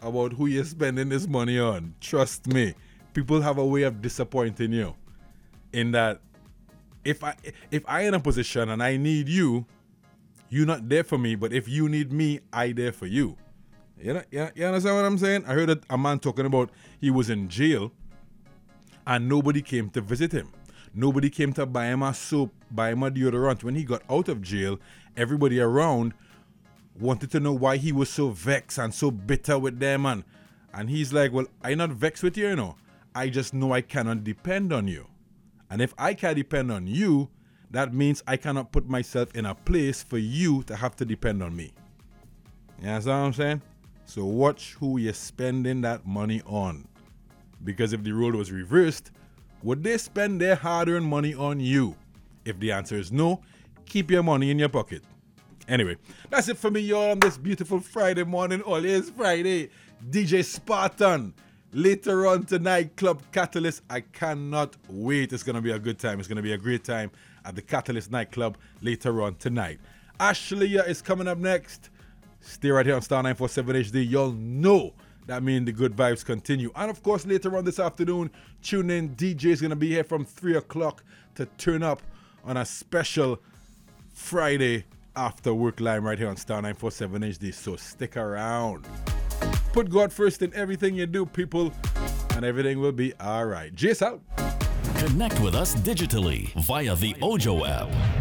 about who you're spending this money on. Trust me, people have a way of disappointing you. In that, if I in a position and I need you, you're not there for me. But if you need me, I there for you. You understand what I'm saying? I heard a man talking about he was in jail and nobody came to visit him. Nobody came to buy him a soap, buy him a deodorant. When he got out of jail, everybody around wanted to know why he was so vexed and so bitter with them. And he's like, well, I'm not vexed with you, you know. I just know I cannot depend on you. And if I can't depend on you, that means I cannot put myself in a place for you to have to depend on me. You understand what I'm saying? So watch who you're spending that money on. Because if the role was reversed, would they spend their hard-earned money on you? If the answer is no, keep your money in your pocket. Anyway, that's it for me, y'all, on this beautiful Friday morning. All is Friday. DJ Spartan. Later on tonight, Club Catalyst. I cannot wait. It's going to be a good time. It's going to be a great time at the Catalyst nightclub later on tonight. Ashley is coming up next. Stay right here on Star 947 HD. Y'all know that means the good vibes continue. And of course, later on this afternoon, tune in. DJ is going to be here from 3 o'clock to turn up on a special Friday after work line right here on Star 947 HD. So stick around. Put God first in everything you do, people, and everything will be all right. Jace out. Connect with us digitally via the Ojo app.